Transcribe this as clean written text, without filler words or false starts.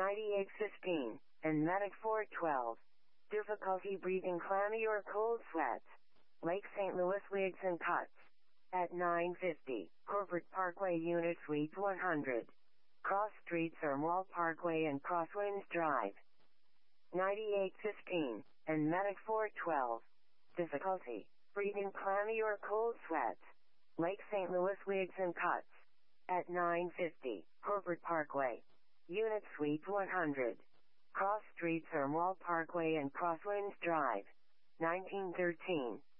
9815, and Medic 412. Difficulty breathing clammy or cold sweats. Lake St. Louis wigs and cuts. At 950, Corporate Parkway Unit Suite 100. Cross Streets or Mall Parkway and Crosswinds Drive. 9815, and Medic 412. Difficulty breathing clammy or cold sweats. Lake St. Louis wigs and cuts. At 950, Corporate Parkway. Unit Suite 100. Cross Streets or Mall Parkway and Crosswinds Drive. 1913.